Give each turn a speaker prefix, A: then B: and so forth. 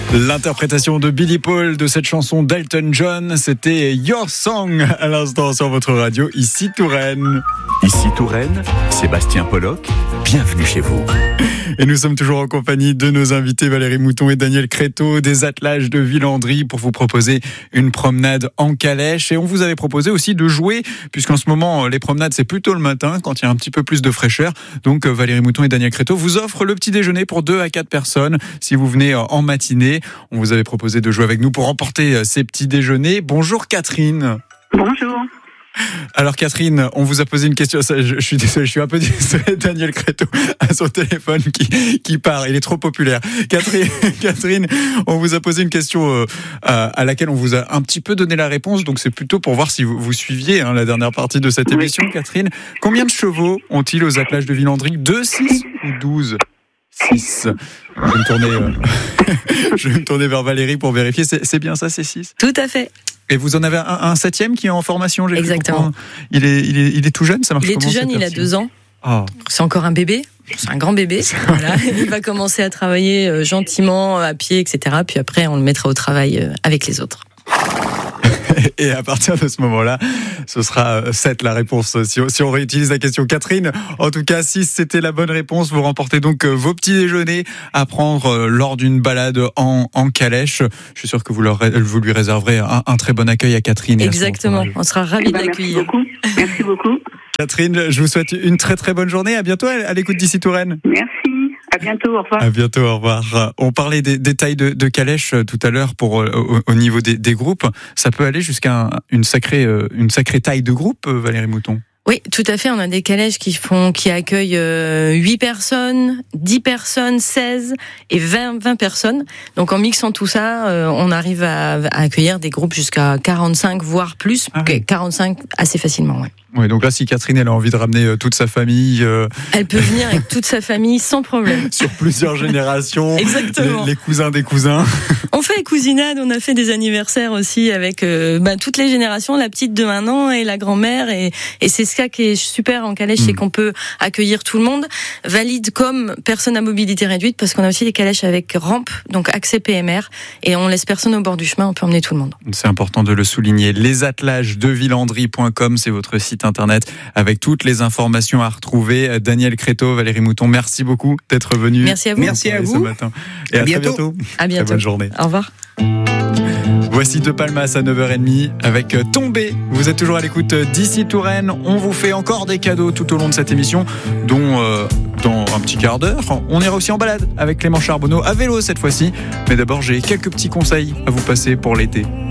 A: L'interprétation de Billy Paul de cette chanson d'Elton John, c'était Your Song à l'instant sur votre radio, ici Touraine.
B: Ici Touraine, Sébastien Pollock, bienvenue chez vous.
A: Et nous sommes toujours en compagnie de nos invités Valérie Mouton et Daniel Créteau des Attelages de Villandry pour vous proposer une promenade en calèche. Et on vous avait proposé aussi de jouer, puisqu'en ce moment les promenades c'est plutôt le matin quand il y a un petit peu plus de fraîcheur. Donc Valérie Mouton et Daniel Créteau vous offrent le petit déjeuner pour 2 à 4 personnes si vous venez en matinée. On vous avait proposé de jouer avec nous pour remporter ces petits déjeuners. Bonjour Catherine.
C: Bonjour.
A: Alors Catherine, on vous a posé une question, je suis désolé, je suis un peu désolé, Daniel Créteau a son téléphone qui part, il est trop populaire. Catherine, on vous a posé une question à laquelle on vous a un petit peu donné la réponse, donc c'est plutôt pour voir si vous suiviez la dernière partie de cette émission. Oui. Catherine, combien de chevaux ont-ils aux Attelages de Villandry? 2, 6 ou 12? 6. Je vais me tourner vers Valérie pour vérifier, c'est bien ça, c'est 6?
D: Tout à fait.
A: Et vous en avez un 7e qui est en formation, j'ai
D: Exactement.
A: Il est tout jeune, ça marche comment?
D: Il est tout jeune, il a 2 ans. Oh. C'est encore un bébé, c'est un grand bébé. Voilà. Il va commencer à travailler gentiment, à pied, etc. Puis après, on le mettra au travail avec les autres.
A: Et à partir de ce moment-là, ce sera 7 la réponse si on réutilise la question. Catherine, en tout cas, 6 c'était la bonne réponse. Vous remportez donc vos petits déjeuners à prendre lors d'une balade en calèche. Je suis sûr que vous lui réserverez un très bon accueil à Catherine.
D: Exactement, on sera ravis de l'accueillir.
C: Merci beaucoup.
A: Catherine, je vous souhaite une très très bonne journée. À bientôt à l'écoute d'Ici Touraine.
C: Merci. À bientôt, au revoir.
A: À bientôt, au revoir. On parlait des tailles de calèche tout à l'heure pour au niveau des groupes. Ça peut aller jusqu'à une sacrée taille de groupe, Valérie Mouton.
D: Oui, tout à fait. On a des calèches qui accueillent 8 personnes, 10 personnes, 16 et 20 personnes. Donc en mixant tout ça, on arrive à accueillir des groupes jusqu'à 45, voire plus. Ah oui. 45 assez facilement, oui.
A: Oui, donc là, si Catherine elle a envie de ramener toute sa famille...
D: Elle peut venir avec toute sa famille sans problème.
A: Sur plusieurs générations.
D: Exactement.
A: Les cousins des cousins.
D: On fait les cousinades, on a fait des anniversaires aussi avec toutes les générations, la petite de 1 an et la grand-mère. Et c'est ça qui est super en calèche, c'est qu'on peut accueillir tout le monde, valide comme personne à mobilité réduite, parce qu'on a aussi des calèches avec rampe, donc accès PMR, et on laisse personne au bord du chemin, on peut emmener tout le monde. C'est
A: important de le souligner. Lesattelagesdevillandry.com, c'est votre site internet avec toutes les informations à retrouver. Daniel Créteau, Valérie Mouton, merci beaucoup d'être venus.
D: Merci à vous.
A: Merci à vous. Ce matin. Et à très bientôt.
D: À bientôt.
A: Très bonne journée.
D: Au revoir.
A: Voici De Palmas à 9h30 avec Tombé. Vous êtes toujours à l'écoute d'Ici Touraine. On vous fait encore des cadeaux tout au long de cette émission, dont dans un petit quart d'heure, on ira aussi en balade avec Clément Charbonneau à vélo cette fois-ci. Mais d'abord, j'ai quelques petits conseils à vous passer pour l'été.